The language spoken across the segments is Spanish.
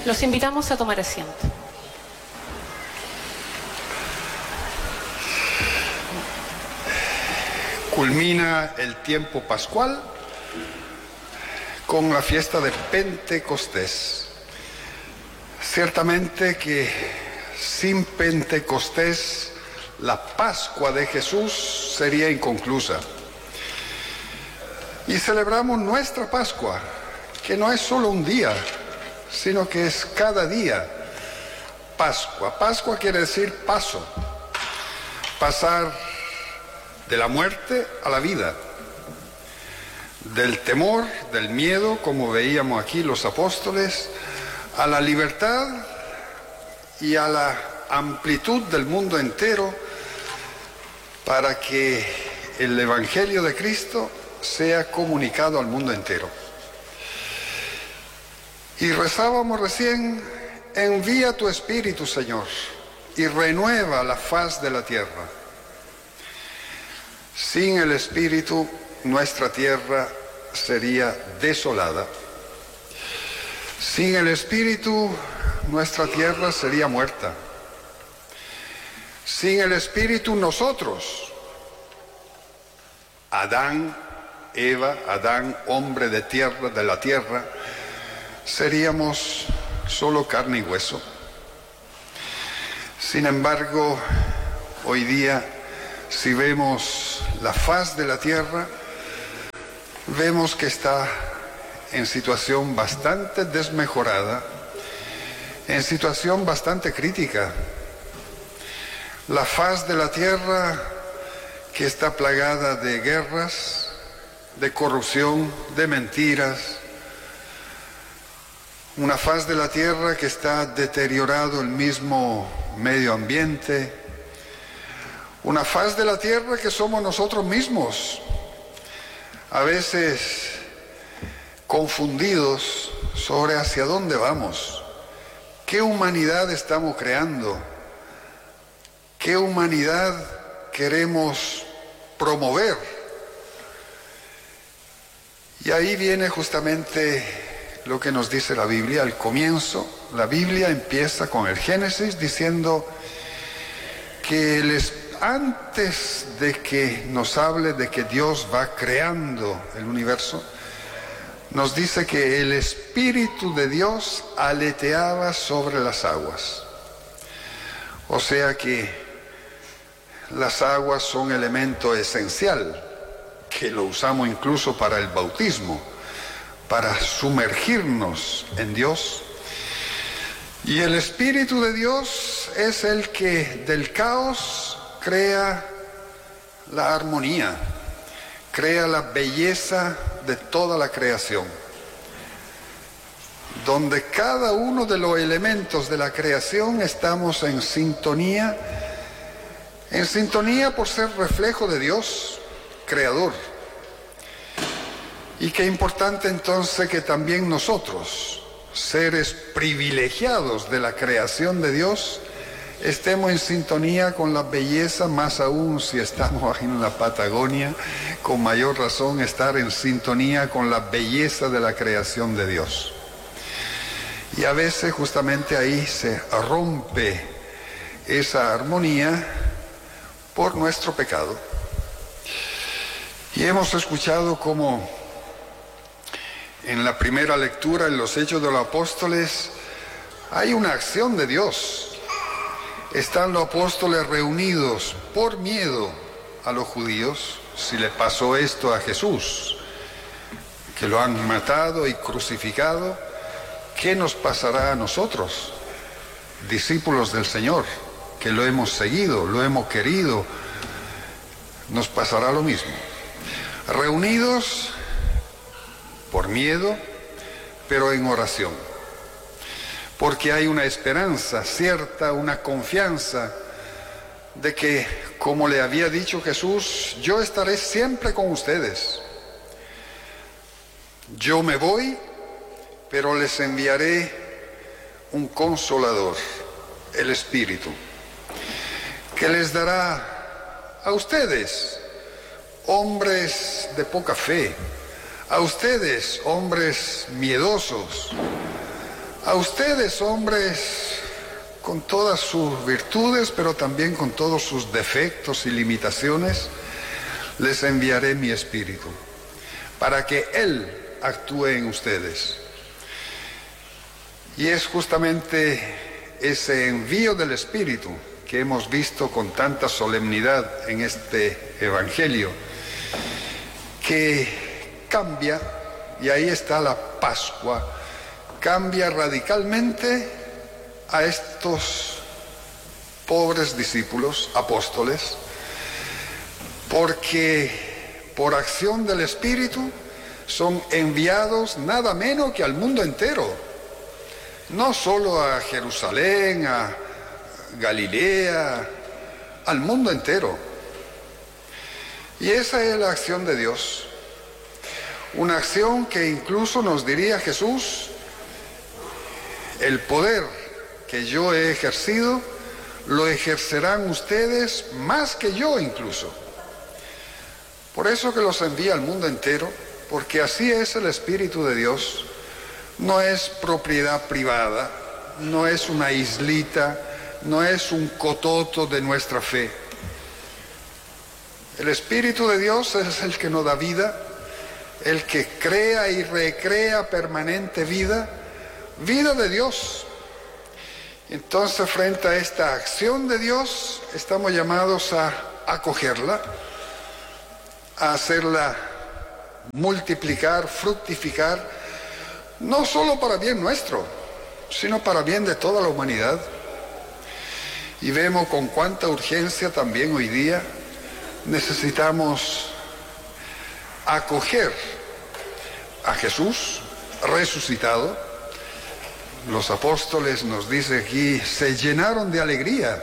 Los invitamos a tomar asiento. Culmina el tiempo pascual con la fiesta de Pentecostés. Ciertamente que sin Pentecostés la Pascua de Jesús sería inconclusa. Y celebramos nuestra Pascua, que no es solo un día, sino que es cada día Pascua. Pascua quiere decir paso, pasar de la muerte a la vida, del temor, del miedo, como veíamos aquí los apóstoles, a la libertad y a la amplitud del mundo entero, para que el Evangelio de Cristo sea comunicado al mundo entero. Y rezábamos recién: envía tu Espíritu, Señor, y renueva la faz de la tierra. Sin el Espíritu, nuestra tierra sería desolada. Sin el Espíritu, nuestra tierra sería muerta. Sin el Espíritu, nosotros, Adán, Eva, Adán, hombre de tierra, de la tierra, seríamos solo carne y hueso. Sin embargo, hoy día, si vemos la faz de la tierra, vemos que está en situación bastante desmejorada, en situación bastante crítica. La faz de la tierra que está plagada de guerras, de corrupción, de mentiras. Una faz de la tierra que está deteriorado el mismo medio ambiente. Una faz de la tierra que somos nosotros mismos, a veces confundidos sobre hacia dónde vamos, qué humanidad estamos creando, qué humanidad queremos promover. Y ahí viene justamente lo que nos dice la Biblia al comienzo. La Biblia empieza con el Génesis diciendo que antes de que nos hable de que Dios va creando el universo, nos dice que el Espíritu de Dios aleteaba sobre las aguas. O sea que las aguas son elemento esencial, que lo usamos incluso para el bautismo, para sumergirnos en Dios. Y el Espíritu de Dios es el que del caos crea la armonía, crea la belleza de toda la creación, donde cada uno de los elementos de la creación estamos en sintonía por ser reflejo de Dios, creador. Y qué importante entonces que también nosotros, seres privilegiados de la creación de Dios, estemos en sintonía con la belleza, más aún si estamos aquí en la Patagonia, con mayor razón estar en sintonía con la belleza de la creación de Dios. Y a veces justamente ahí se rompe esa armonía por nuestro pecado. Y hemos escuchado cómo en la primera lectura en los Hechos de los Apóstoles hay una acción de Dios. Están los apóstoles reunidos por miedo a los judíos. Si le pasó esto a Jesús, que lo han matado y crucificado, ¿qué nos pasará a nosotros, discípulos del Señor, que lo hemos seguido, lo hemos querido? Nos pasará lo mismo. Reunidos por miedo, pero en oración. Porque hay una esperanza cierta, una confianza de que, como le había dicho Jesús, yo estaré siempre con ustedes. Yo me voy, pero les enviaré un consolador, el Espíritu, que les dará a ustedes, hombres de poca fe, a ustedes, hombres miedosos, A ustedes, hombres, con todas sus virtudes, pero también con todos sus defectos y limitaciones, les enviaré mi Espíritu, para que Él actúe en ustedes. Y es justamente ese envío del Espíritu que hemos visto con tanta solemnidad en este Evangelio, que cambia, y ahí está la Pascua, cambia radicalmente a estos pobres discípulos, apóstoles, porque por acción del Espíritu son enviados nada menos que al mundo entero, no solo a Jerusalén, a Galilea, al mundo entero. Y esa es la acción de Dios, una acción que incluso nos diría Jesús: el poder que yo he ejercido lo ejercerán ustedes más que yo incluso. Por eso que los envía al mundo entero, porque así es el Espíritu de Dios. No es propiedad privada, no es una islita, no es un cototo de nuestra fe. El Espíritu de Dios es el que nos da vida, el que crea y recrea permanente vida, vida de Dios. Entonces, frente a esta acción de Dios, estamos llamados a acogerla, a hacerla multiplicar, fructificar, no solo para bien nuestro, sino para bien de toda la humanidad. Y vemos con cuánta urgencia también hoy día necesitamos acoger a Jesús resucitado. Los apóstoles, nos dice aquí, se llenaron de alegría,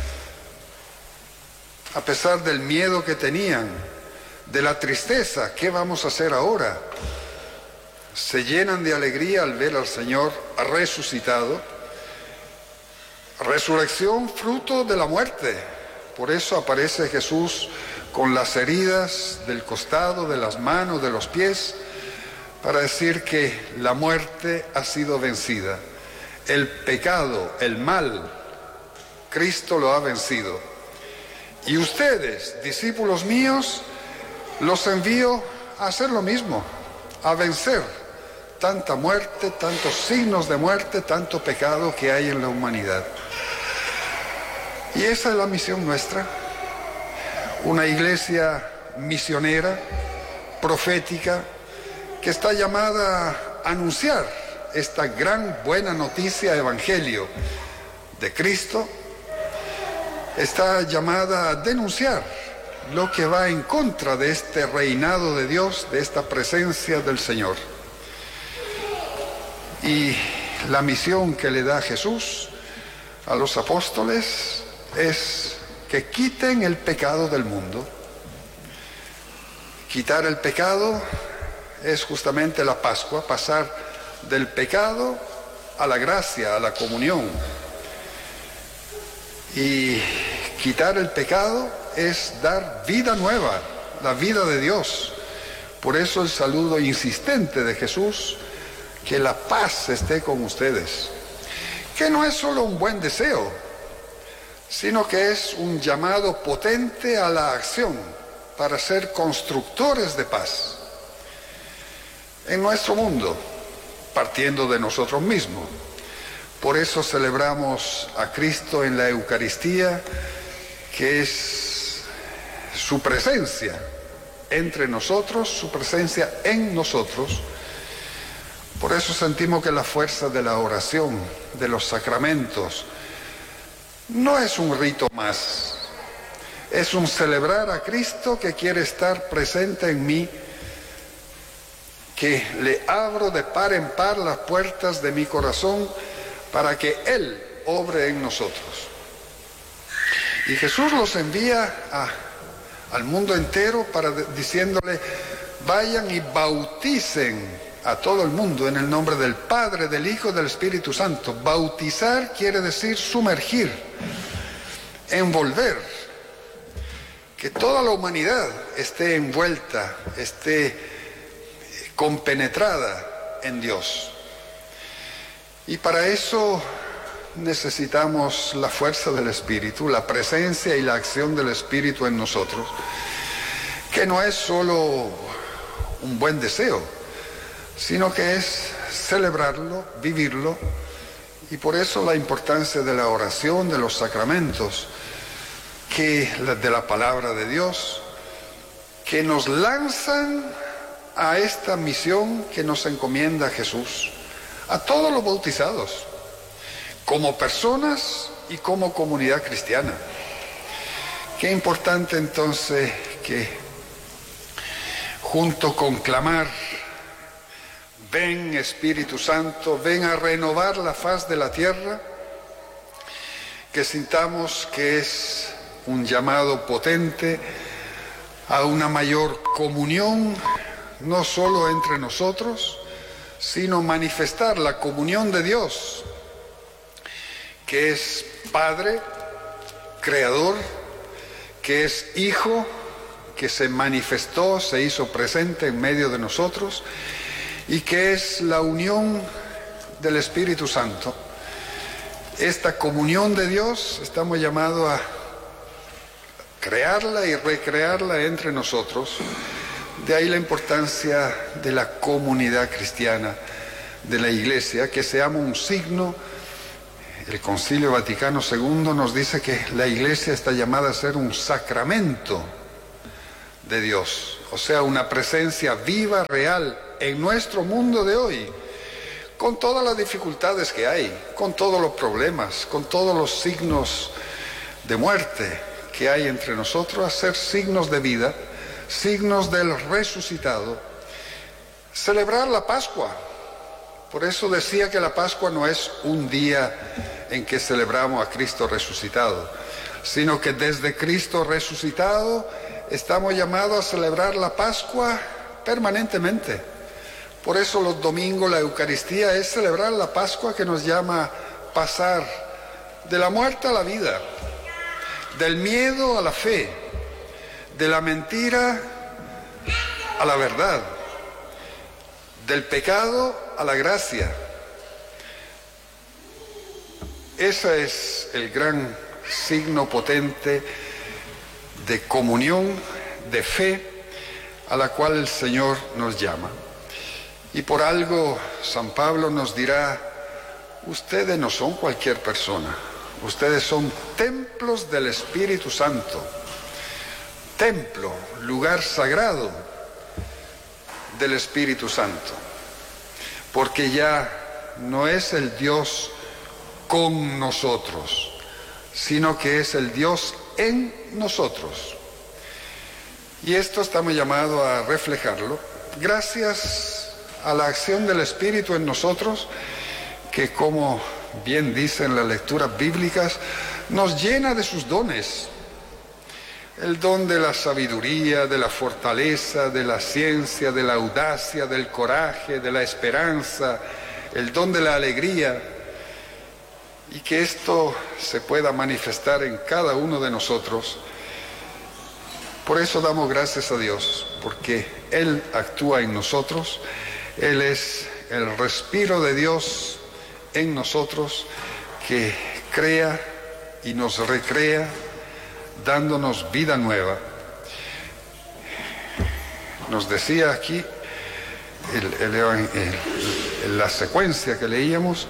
a pesar del miedo que tenían, de la tristeza. ¿Qué vamos a hacer ahora? Se llenan de alegría al ver al Señor resucitado. Resurrección fruto de la muerte. Por eso aparece Jesús con las heridas del costado, de las manos, de los pies, para decir que la muerte ha sido vencida. El pecado, el mal, Cristo lo ha vencido. Y ustedes, discípulos míos, los envío a hacer lo mismo, a vencer tanta muerte, tantos signos de muerte, tanto pecado que hay en la humanidad. Y esa es la misión nuestra, una iglesia misionera, profética, que está llamada a anunciar esta gran buena noticia, evangelio de Cristo. Está llamada a denunciar lo que va en contra de este reinado de Dios, de esta presencia del Señor. Y la misión que le da Jesús a los apóstoles es que quiten el pecado del mundo. Quitar el pecado es justamente la Pascua, pasar del pecado a la gracia, a la comunión. Y quitar el pecado es dar vida nueva, la vida de Dios. Por eso el saludo insistente de Jesús: que la paz esté con ustedes. Que no es solo un buen deseo, sino que es un llamado potente a la acción para ser constructores de paz en nuestro mundo, partiendo de nosotros mismos. Por eso celebramos a Cristo en la Eucaristía, que es su presencia entre nosotros, su presencia en nosotros. Por eso sentimos que la fuerza de la oración, de los sacramentos, no es un rito más, es un celebrar a Cristo que quiere estar presente en mí, que le abro de par en par las puertas de mi corazón para que Él obre en nosotros. Y Jesús los envía al mundo entero diciéndole: vayan y bauticen a todo el mundo en el nombre del Padre, del Hijo y del Espíritu Santo. Bautizar quiere decir sumergir, envolver, que toda la humanidad esté envuelta, esté compenetrada en Dios. Y para eso necesitamos la fuerza del Espíritu, la presencia y la acción del Espíritu en nosotros, que no es solo un buen deseo, sino que es celebrarlo, vivirlo, y por eso la importancia de la oración, de los sacramentos, de la palabra de Dios, que nos lanzan a esta misión que nos encomienda Jesús, a todos los bautizados, como personas y como comunidad cristiana. Qué importante entonces que junto con clamar, ven Espíritu Santo, ven a renovar la faz de la tierra, que sintamos que es un llamado potente a una mayor comunión, no solo entre nosotros, sino manifestar la comunión de Dios, que es Padre, Creador, que es Hijo, que se manifestó, se hizo presente en medio de nosotros, y que es la unión del Espíritu Santo. Esta comunión de Dios estamos llamados a crearla y recrearla entre nosotros. De ahí la importancia de la comunidad cristiana, de la Iglesia, que seamos un signo. El Concilio Vaticano II nos dice que la Iglesia está llamada a ser un sacramento de Dios, o sea, una presencia viva, real, en nuestro mundo de hoy, con todas las dificultades que hay, con todos los problemas, con todos los signos de muerte que hay entre nosotros, a ser signos de vida, signos del resucitado. Celebrar la Pascua. Por eso decía que la Pascua no es un día en que celebramos a Cristo resucitado, sino que desde Cristo resucitado estamos llamados a celebrar la Pascua permanentemente. Por eso los domingos la Eucaristía es celebrar la Pascua, que nos llama a pasar de la muerte a la vida, del miedo a la fe, de la mentira a la verdad, del pecado a la gracia. Ese es el gran signo potente de comunión, de fe, a la cual el Señor nos llama. Y por algo San Pablo nos dirá: ustedes no son cualquier persona, ustedes son templos del Espíritu Santo. Templo, lugar sagrado del Espíritu Santo, porque ya no es el Dios con nosotros, sino que es el Dios en nosotros. Y esto estamos llamados a reflejarlo gracias a la acción del Espíritu en nosotros, que, como bien dicen las lecturas bíblicas, nos llena de sus dones. El don de la sabiduría, de la fortaleza, de la ciencia, de la audacia, del coraje, de la esperanza, el don de la alegría, y que esto se pueda manifestar en cada uno de nosotros. Por eso damos gracias a Dios, porque Él actúa en nosotros. Él es el respiro de Dios en nosotros, que crea y nos recrea, dándonos vida nueva. Nos decía aquí la secuencia que leíamos,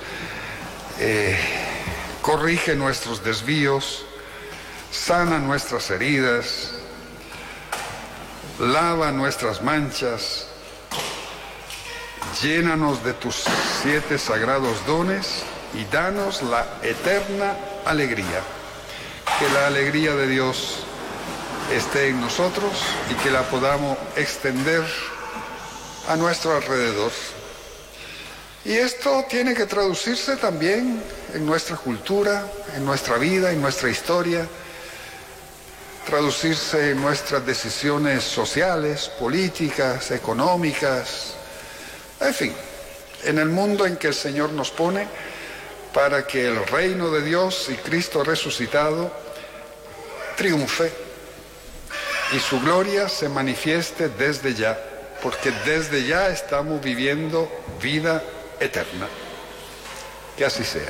corrige nuestros desvíos, sana nuestras heridas, lava nuestras manchas, llénanos de tus 7 sagrados dones y danos la eterna alegría. Que la alegría de Dios esté en nosotros y que la podamos extender a nuestro alrededor. Y esto tiene que traducirse también en nuestra cultura, en nuestra vida, en nuestra historia, traducirse en nuestras decisiones sociales, políticas, económicas, en fin, en el mundo en que el Señor nos pone, para que el reino de Dios y Cristo resucitado triunfe y su gloria se manifieste desde ya, porque desde ya estamos viviendo vida eterna. Que así sea.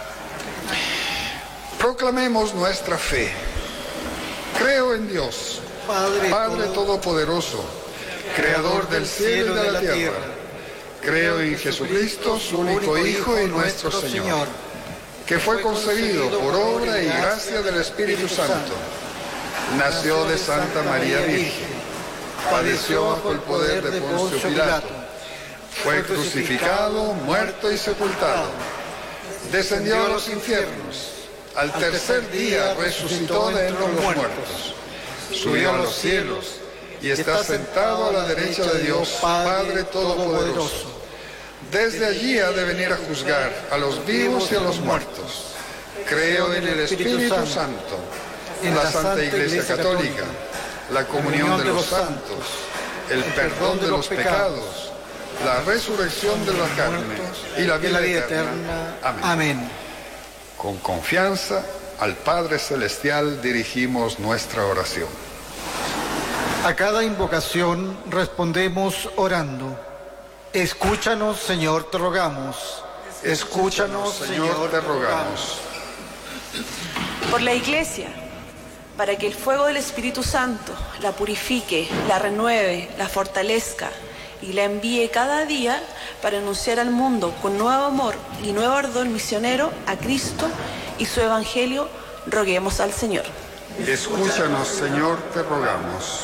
Proclamemos nuestra fe. Creo en Dios, Padre Todopoderoso, Creador del cielo y de la tierra. Creo en Jesucristo, su único Hijo y nuestro Señor, que fue concebido por obra y gracia del Espíritu Santo. Nació de Santa María Virgen, padeció bajo el poder de Poncio Pilato, fue crucificado, muerto y sepultado, descendió a los infiernos, al tercer día resucitó de entre los muertos, subió a los cielos y está sentado a la derecha de Dios, Padre Todopoderoso. Desde allí ha de venir a juzgar a los vivos y a los muertos. Creo en el Espíritu Santo, en la Santa Iglesia Católica, la comunión de los santos, el perdón de los pecados, la resurrección de la carne y la vida eterna. Amén. Con confianza al Padre Celestial dirigimos nuestra oración. A cada invocación respondemos orando. Escúchanos, Señor, te rogamos. Escúchanos, Señor, te rogamos. Por la Iglesia, para que el fuego del Espíritu Santo la purifique, la renueve, la fortalezca y la envíe cada día para anunciar al mundo con nuevo amor y nuevo ardor misionero a Cristo y su Evangelio, roguemos al Señor. Escúchanos, Señor, te rogamos.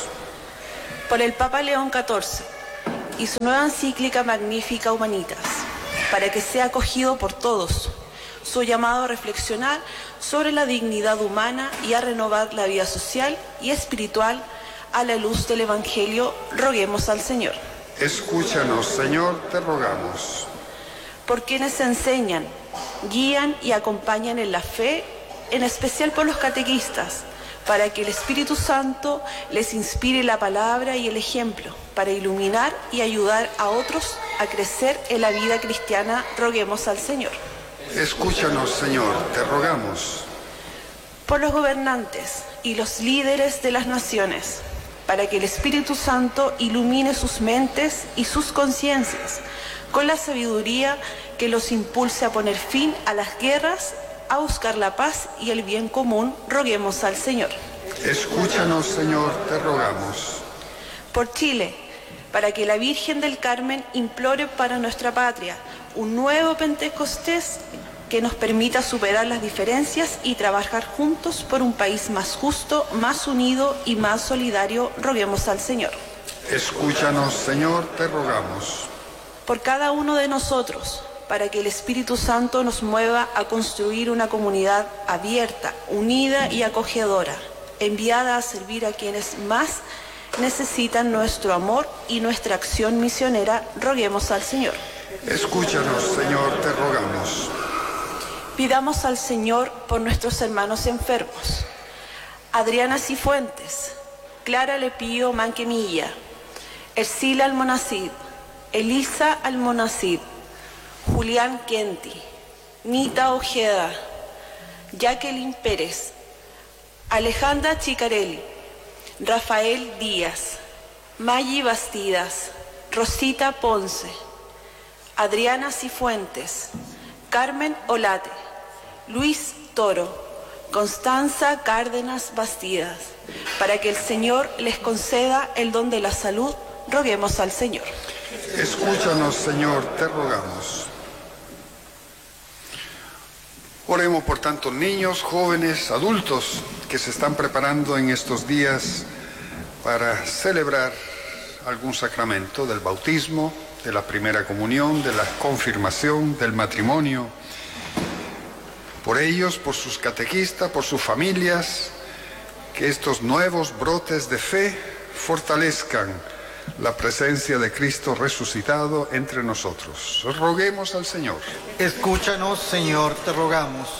Por el Papa León XIV y su nueva encíclica Magnificat Humanitas, para que sea acogido por todos, su llamado a reflexionar sobre la dignidad humana y a renovar la vida social y espiritual a la luz del Evangelio, roguemos al Señor. Escúchanos, Señor, te rogamos. Por quienes enseñan, guían y acompañan en la fe, en especial por los catequistas, para que el Espíritu Santo les inspire la palabra y el ejemplo, para iluminar y ayudar a otros a crecer en la vida cristiana, roguemos al Señor. Escúchanos, Señor, te rogamos. Por los gobernantes y los líderes de las naciones, para que el Espíritu Santo ilumine sus mentes y sus conciencias, con la sabiduría que los impulse a poner fin a las guerras, a buscar la paz y el bien común, roguemos al Señor. Escúchanos, Señor, te rogamos. Por Chile, para que la Virgen del Carmen implore para nuestra patria un nuevo Pentecostés que nos permita superar las diferencias y trabajar juntos por un país más justo, más unido y más solidario, roguemos al Señor. Escúchanos, Señor, te rogamos. Por cada uno de nosotros, para que el Espíritu Santo nos mueva a construir una comunidad abierta, unida y acogedora, enviada a servir a quienes más necesitan nuestro amor y nuestra acción misionera, roguemos al Señor. Escúchanos, Señor, te rogamos. Pidamos al Señor por nuestros hermanos enfermos. Adriana Cifuentes, Clara Lepío Manquemilla, Ercila Almonacid, Elisa Almonacid, Julián Kenti, Nita Ojeda, Jacqueline Pérez, Alejandra Chicarelli, Rafael Díaz, Maggi Bastidas, Rosita Ponce, Adriana Cifuentes, Carmen Olate, Luis Toro, Constanza Cárdenas Bastidas, para que el Señor les conceda el don de la salud, roguemos al Señor. Escúchanos, Señor, te rogamos. Oremos por tantos niños, jóvenes, adultos que se están preparando en estos días para celebrar algún sacramento del bautismo, de la primera comunión, de la confirmación, del matrimonio. Por ellos, por sus catequistas, por sus familias, que estos nuevos brotes de fe fortalezcan la presencia de Cristo resucitado entre nosotros. Roguemos al Señor. Escúchanos, Señor, te rogamos.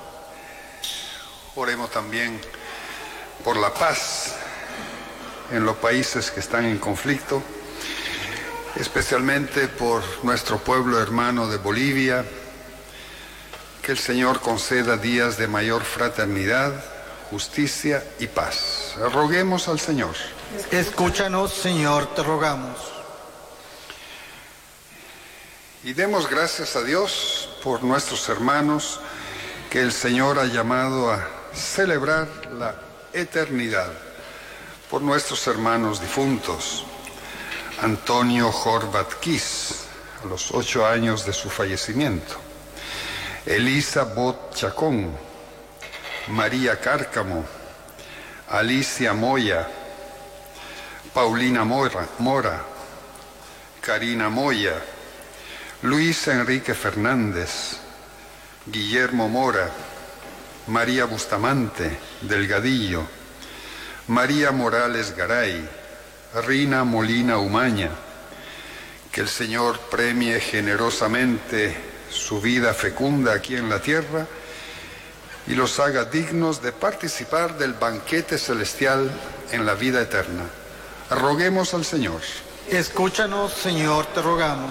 Oremos también por la paz en los países que están en conflicto, especialmente por nuestro pueblo hermano de Bolivia. Que el Señor conceda días de mayor fraternidad, justicia y paz. Roguemos al Señor. Escúchanos, Señor, te rogamos. Y demos gracias a Dios por nuestros hermanos que el Señor ha llamado a celebrar la eternidad, por nuestros hermanos difuntos, Antonio Horvat Kiss, a los 8 años de su fallecimiento, Elisa Bot Chacón, María Cárcamo, Alicia Moya, Paulina Mora, Karina Moya, Luis Enrique Fernández, Guillermo Mora, María Bustamante Delgadillo, María Morales Garay, Rina Molina Umaña. Que el Señor premie generosamente su vida fecunda aquí en la tierra y los haga dignos de participar del banquete celestial en la vida eterna. Roguemos al Señor. Escúchanos, Señor, te rogamos.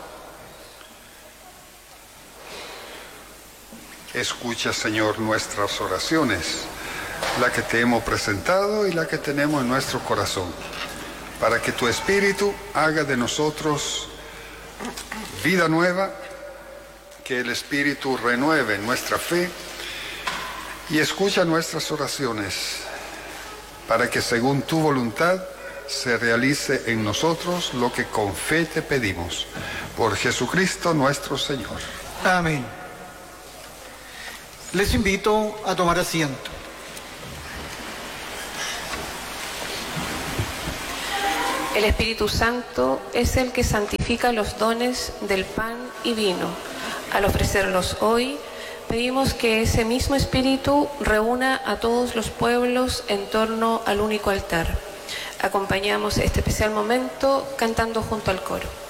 Escucha, Señor, nuestras oraciones, la que te hemos presentado y la que tenemos en nuestro corazón, para que tu Espíritu haga de nosotros vida nueva, que el Espíritu renueve nuestra fe y escucha nuestras oraciones, para que según tu voluntad se realice en nosotros lo que con fe te pedimos. Por Jesucristo nuestro Señor. Amén. Les invito a tomar asiento. El Espíritu Santo es el que santifica los dones del pan y vino. Al ofrecerlos hoy, pedimos que ese mismo Espíritu reúna a todos los pueblos en torno al único altar. Acompañamos este especial momento cantando junto al coro.